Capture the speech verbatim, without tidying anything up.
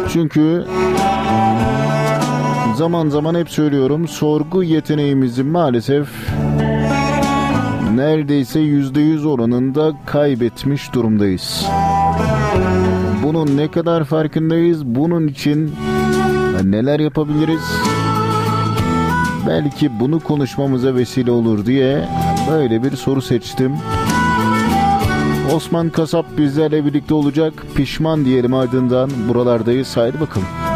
Çünkü zaman zaman hep söylüyorum, sorgu yeteneğimizi maalesef neredeyse yüzde yüz oranında kaybetmiş durumdayız. Bunun ne kadar farkındayız? Bunun için neler yapabiliriz? Belki bunu konuşmamıza vesile olur diye böyle bir soru seçtim. Osman Kasap bizlerle birlikte olacak. Pişman diyelim, ardından buralardayız. Haydi bakalım.